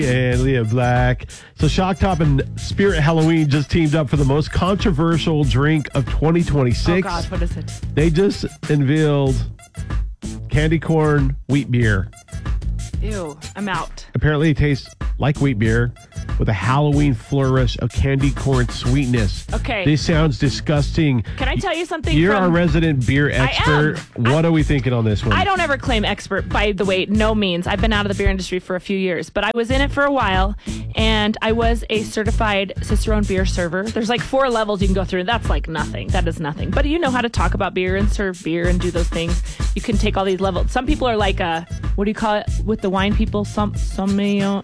and Leah Black. So Shock Top and Spirit Halloween just teamed up for the most controversial drink of 2026. Oh, God, what is it? They just unveiled candy corn wheat beer. Ew, I'm out. Apparently it tastes like wheat beer with a Halloween flourish of candy corn sweetness. Okay. This sounds disgusting. Can I tell you something? You're our resident beer expert. What are we thinking on this one? I don't ever claim expert, by the way, no means. I've been out of the beer industry for a few years, but I was in it for a while, and I was a certified Cicerone beer server. There's like 4 levels you can go through, and that's like nothing. That is nothing. But you know how to talk about beer and serve beer and do those things. You can take all these levels. Some people are like, what do you call it with the wine people? Sommelier,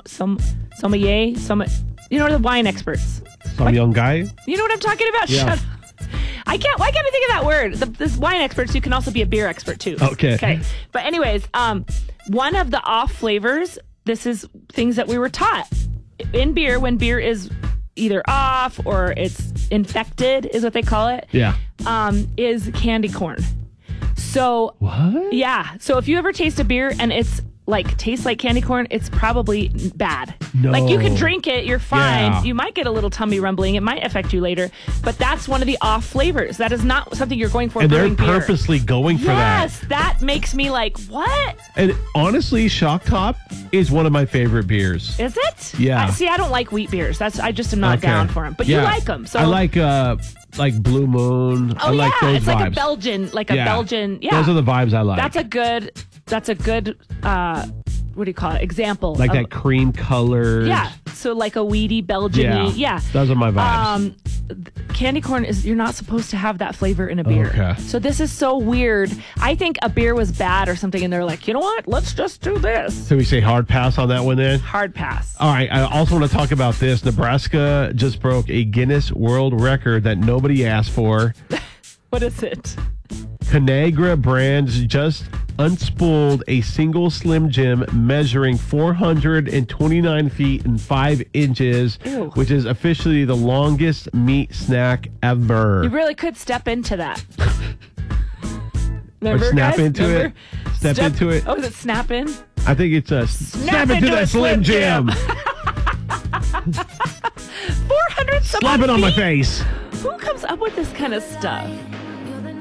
you know, the wine experts. Some young guy? You know what I'm talking about? Yeah. Shut up. Why can't I think of that word? This wine experts, you can also be a beer expert too. Okay. But anyways, one of the off flavors, this is things that we were taught in beer when beer is either off or it's infected, is what they call it. Yeah. Is candy corn. So what? Yeah. So if you ever taste a beer and it's like tastes like candy corn, it's probably bad. No. Like you can drink it, you're fine. Yeah. You might get a little tummy rumbling. It might affect you later, but that's one of the off flavors. That is not something you're going for. And they're brewing beer. purposely going for that. Yes, that makes me like, what? And honestly, Shock Top is one of my favorite beers. Is it? Yeah. See, I don't like wheat beers. I just am not down for them. But you like them. So I like Blue Moon. Oh I like yeah, those it's vibes. like a Belgian. Yeah, those are the vibes I like. That's a good. What do you call it? Example. Like that cream color. Yeah. So like a weedy Belgian-y. Yeah. Those are my vibes. Candy corn you're not supposed to have that flavor in a beer. Okay. So this is so weird. I think a beer was bad or something and they're like, you know what? Let's just do this. So we say hard pass on that one then? Hard pass. All right. I also want to talk about this. Nebraska just broke a Guinness World Record that nobody asked for. What is it? Conagra Brands just unspooled a single Slim Jim measuring 429 feet and 5 inches, Ew. which is officially the longest meat snack ever. You really could step into that. Or Remember, snap guys? into Remember? it. Step into it. Oh, is it snap in? I think it's a snap into that Slim Jim. 400 Slap it on my face. Who comes up with this kind of stuff?